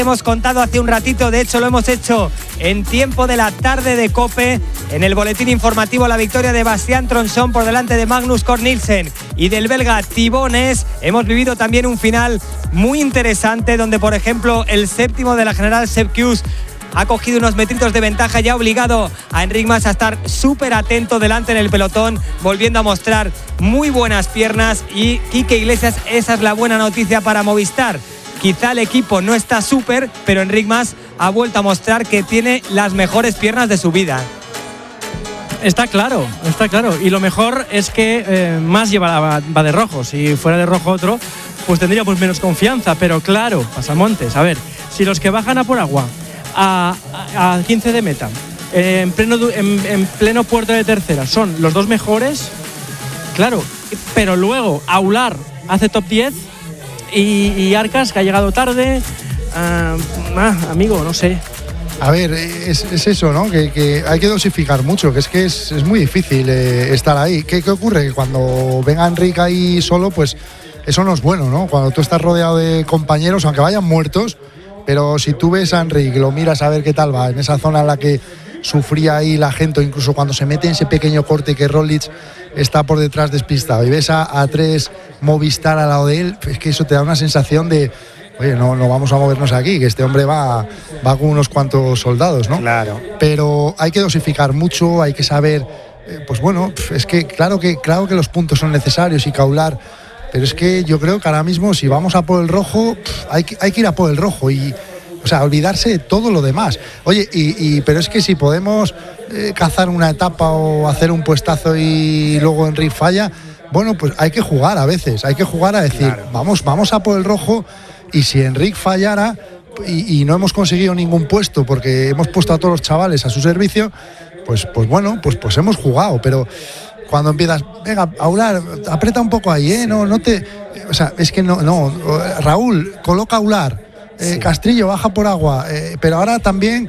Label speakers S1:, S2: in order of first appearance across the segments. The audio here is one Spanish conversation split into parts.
S1: Hemos contado hace un ratito, de hecho lo hemos hecho en tiempo de la tarde de COPE, en el boletín informativo, la victoria de Bastian Tronson por delante de Magnus Cort Nielsen y del belga Thibaut Ness. Hemos vivido también un final muy interesante donde, por ejemplo, el séptimo de la general Sepp Kuss ha cogido unos metritos de ventaja y ha obligado a Enric Mas a estar súper atento delante en el pelotón, volviendo a mostrar muy buenas piernas. Y Quique Iglesias, esa es la buena noticia para Movistar. Quizá el equipo no está súper, pero Enric Mas ha vuelto a mostrar que tiene las mejores piernas de su vida.
S2: Está claro. Y lo mejor es que Mas va de rojo. Si fuera de rojo otro, pues tendría pues menos confianza. Pero claro, Pasamontes, a ver, si los que bajan a por agua a 15 de meta, en pleno puerto de tercera, son los dos mejores, claro, pero luego Aular hace top 10 y Arcas, que ha llegado tarde, amigo, no sé.
S3: A ver, es eso, ¿no? Que hay que dosificar mucho, que es muy difícil estar ahí. ¿Qué ocurre? Que cuando venga Enric ahí solo, pues eso no es bueno, ¿no? Cuando tú estás rodeado de compañeros, aunque vayan muertos, pero si tú ves a Enric, lo miras a ver qué tal va, en esa zona en la que sufría ahí la gente, incluso cuando se mete en ese pequeño corte que Roglic está por detrás despistado, y ves a tres Movistar al lado de él, es que eso te da una sensación de, oye, no vamos a movernos aquí, que este hombre va con unos cuantos soldados, ¿no?
S1: Claro.
S3: Pero hay que dosificar mucho, hay que saber, pues bueno, es que claro que los puntos son necesarios y Aular. Pero es que yo creo que ahora mismo, si vamos a por el rojo, hay que ir a por el rojo y, o sea, olvidarse de todo lo demás. Oye, pero es que si podemos cazar una etapa o hacer un puestazo y luego Enric falla, bueno, pues hay que jugar a veces, hay que jugar a decir, claro, vamos a por el rojo, y si Enric fallara y no hemos conseguido ningún puesto porque hemos puesto a todos los chavales a su servicio, pues bueno, pues hemos jugado, pero cuando empiezas, venga, Aular, aprieta un poco ahí, o sea, es que no, Raúl, coloca Aular, Castrillo, baja por agua, pero ahora también,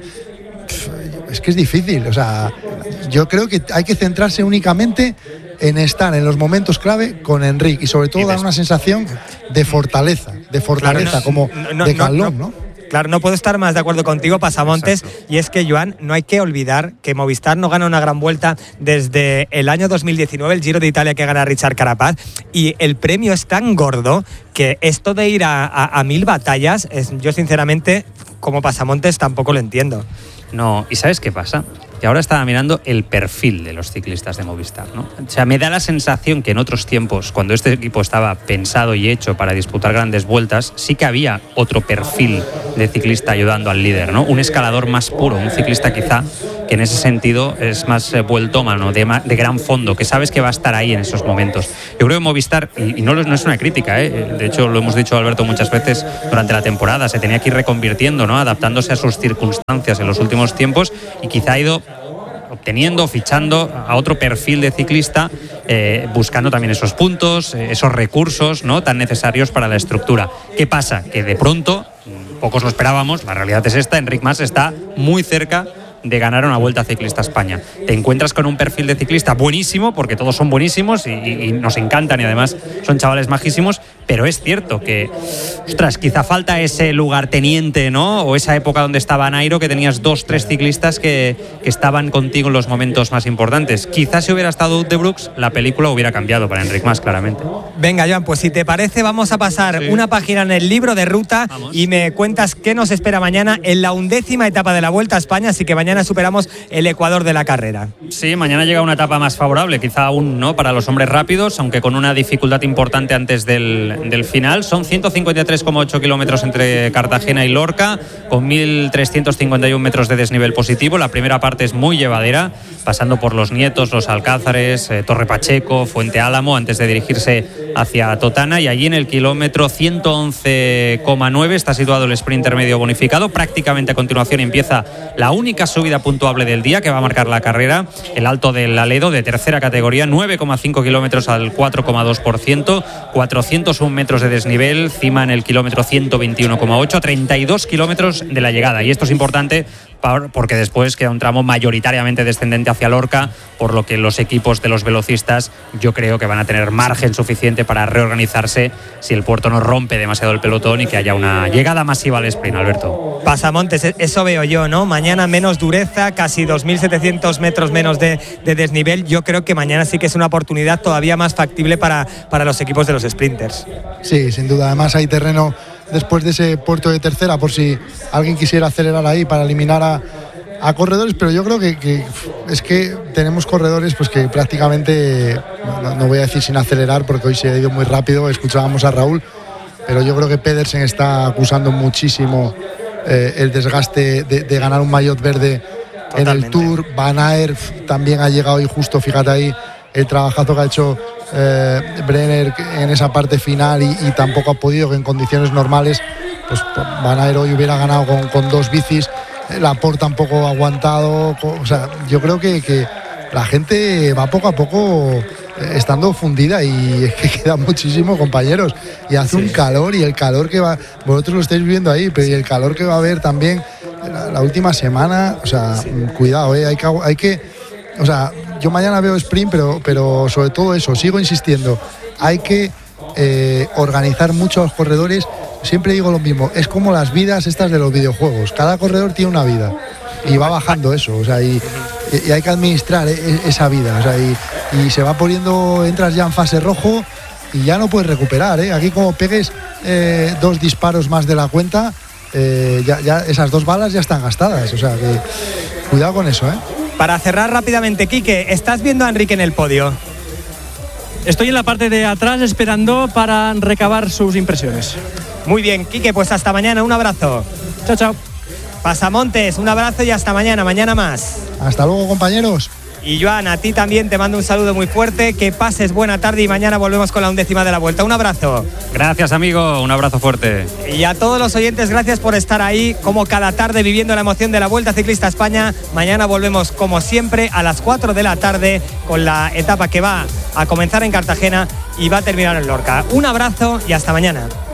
S3: es que es difícil, o sea, yo creo que hay que centrarse únicamente en estar en los momentos clave con Enric y sobre todo dar una sensación de fortaleza, claro, como de calón, ¿no?
S1: Claro, no puedo estar más de acuerdo contigo, Pasamontes. Exacto. Y es que, Joan, no hay que olvidar que Movistar no gana una gran vuelta desde el año 2019, el Giro de Italia que gana Richard Carapaz, y el premio es tan gordo que esto de ir a 1000 batallas, yo sinceramente, como Pasamontes, tampoco lo entiendo.
S4: No, ¿y sabes qué pasa? Que ahora estaba mirando el perfil de los ciclistas de Movistar, ¿no? O sea, me da la sensación que en otros tiempos, cuando este equipo estaba pensado y hecho para disputar grandes vueltas, sí que había otro perfil de ciclista ayudando al líder, ¿no? Un escalador más puro, un ciclista quizá que en ese sentido es más vueltómano, de gran fondo, que sabes que va a estar ahí en esos momentos. Yo creo que Movistar, y no es una crítica, de hecho lo hemos dicho, Alberto, muchas veces durante la temporada, se tenía que ir reconvirtiendo, ¿no? Adaptándose a sus circunstancias en los últimos tiempos, y quizá ha ido obteniendo, fichando a otro perfil de ciclista, buscando también esos puntos, esos recursos, ¿no?, tan necesarios para la estructura. ¿Qué pasa? Que de pronto, pocos lo esperábamos, la realidad es esta, Enric Mas está muy cerca de ganar una Vuelta Ciclista a España. Te encuentras con un perfil de ciclista buenísimo, porque todos son buenísimos y nos encantan, y además son chavales majísimos, pero es cierto que, ostras, quizá falta ese lugarteniente, ¿no? O esa época donde estaba Nairo, que tenías 2-3 ciclistas que estaban contigo en los momentos más importantes. Quizás si hubiera estado Wout de Brooks, la película hubiera cambiado para Enric Mas, claramente.
S1: Venga, Joan, pues si te parece, vamos a pasar una página en el libro de ruta. Vamos. Y me cuentas qué nos espera mañana en la 11ª etapa de la Vuelta a España, así que mañana superamos el ecuador de la carrera.
S4: Sí, mañana llega una etapa más favorable, quizá aún no para los hombres rápidos, aunque con una dificultad importante antes del final. Son 153,8 kilómetros entre Cartagena y Lorca, con 1.351 metros de desnivel positivo. La primera parte es muy llevadera, pasando por Los Nietos, Los Alcázares, Torre Pacheco, Fuente Álamo, antes de dirigirse hacia Totana, y allí en el kilómetro 111,9 está situado el sprint intermedio bonificado. Prácticamente a continuación empieza la única subida puntuable del día que va a marcar la carrera, el Alto del Aledo, de tercera categoría, 9,5 kilómetros al 4,2%, 401 metros de desnivel, cima en el kilómetro 121,8, 32 kilómetros de la llegada. Y esto es importante porque después queda un tramo mayoritariamente descendente hacia Lorca, por lo que los equipos de los velocistas yo creo que van a tener margen suficiente para reorganizarse si el puerto no rompe demasiado el pelotón y que haya una llegada masiva al sprint, Alberto.
S1: Pasamontes, eso veo yo, ¿no? Mañana menos dureza, casi 2.700 metros menos de desnivel. Yo creo que mañana sí que es una oportunidad todavía más factible para los equipos de los sprinters.
S3: Sí, sin duda. Además hay terreno después de ese puerto de tercera, por si alguien quisiera acelerar ahí para eliminar a corredores, pero yo creo que es que tenemos corredores pues que prácticamente, no voy a decir sin acelerar porque hoy se ha ido muy rápido, escuchábamos a Raúl, pero yo creo que Pedersen está acusando muchísimo el desgaste de ganar un maillot verde. Totalmente. En el Tour. Van Aert también ha llegado y justo, fíjate ahí el trabajazo que ha hecho Brenner en esa parte final y tampoco ha podido, que en condiciones normales pues Van Aert hoy hubiera ganado con dos bicis. Laporte tampoco ha aguantado, o sea, yo creo que la gente va poco a poco estando fundida y es que queda muchísimo, compañeros, y hace un calor, y el calor que va, vosotros lo estáis viendo ahí, pero y el calor que va a haber también la última semana, o sea, cuidado, hay que, o sea, yo mañana veo sprint, pero sobre todo eso, sigo insistiendo, hay que organizar mucho a los corredores. Siempre digo lo mismo, es como las vidas estas de los videojuegos, cada corredor tiene una vida y va bajando eso, o sea, y hay que administrar esa vida, o sea, y se va poniendo, entras ya en fase rojo y ya no puedes recuperar, aquí como pegues 2 disparos más de la cuenta, ya esas 2 balas ya están gastadas, o sea, que cuidado con eso.
S1: Para cerrar rápidamente, Quique, ¿estás viendo a Enrique en el podio?
S2: Estoy en la parte de atrás esperando para recabar sus impresiones.
S1: Muy bien, Quique, pues hasta mañana, un abrazo.
S2: Chao, chao.
S1: Pasamontes, un abrazo y hasta mañana más.
S3: Hasta luego, compañeros.
S1: Y Joan, a ti también te mando un saludo muy fuerte, que pases buena tarde y mañana volvemos con la 11ª de la Vuelta. Un abrazo.
S4: Gracias, amigo, un abrazo fuerte.
S1: Y a todos los oyentes, gracias por estar ahí, como cada tarde, viviendo la emoción de la Vuelta Ciclista a España. Mañana volvemos, como siempre, a las 4 de la tarde con la etapa que va a comenzar en Cartagena y va a terminar en Lorca. Un abrazo y hasta mañana.